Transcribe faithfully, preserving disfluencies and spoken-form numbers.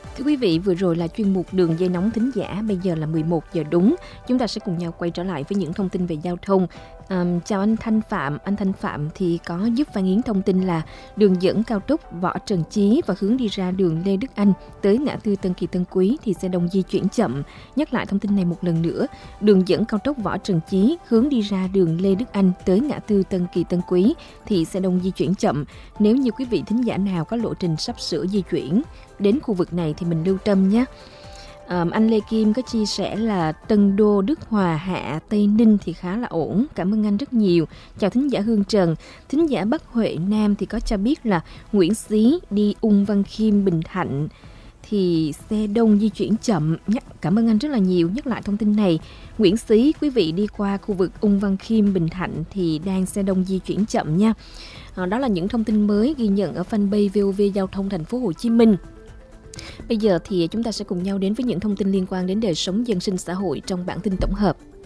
Thưa quý vị, vừa rồi là chuyên mục Đường dây nóng thính giả, bây giờ là mười một giờ đúng. Chúng ta sẽ cùng nhau quay trở lại với những thông tin về giao thông. À, chào anh Thanh Phạm. Anh Thanh Phạm thì có giúp Phan Yến thông tin là đường dẫn cao tốc Võ Trần Chí và hướng đi ra đường Lê Đức Anh tới ngã tư Tân Kỳ Tân Quý thì xe đông di chuyển chậm. Nhắc lại thông tin này một lần nữa, đường dẫn cao tốc Võ Trần Chí hướng đi ra đường Lê Đức Anh tới ngã tư Tân Kỳ Tân Quý thì xe đông di chuyển chậm. Nếu như quý vị thính giả nào có lộ trình sắp sửa di chuyển đến khu vực này thì mình lưu tâm nhé. À, anh Lê Kim có chia sẻ là Tân Đô, Đức Hòa, Hạ, Tây Ninh thì khá là ổn. Cảm ơn anh rất nhiều. Chào thính giả Hương Trần. Thính giả Bắc Huệ Nam thì có cho biết là Nguyễn Xí đi Ung Văn Khiêm, Bình Thạnh thì xe đông di chuyển chậm. Cảm ơn anh rất là nhiều. Nhắc lại thông tin này. Nguyễn Xí, quý vị đi qua khu vực Ung Văn Khiêm, Bình Thạnh thì đang xe đông di chuyển chậm nha. À, đó là những thông tin mới ghi nhận ở fanpage vê o vê Giao thông Thành phố Hồ Chí Minh. Bây giờ thì chúng ta sẽ cùng nhau đến với những thông tin liên quan đến đời sống dân sinh xã hội trong bản tin tổng hợp.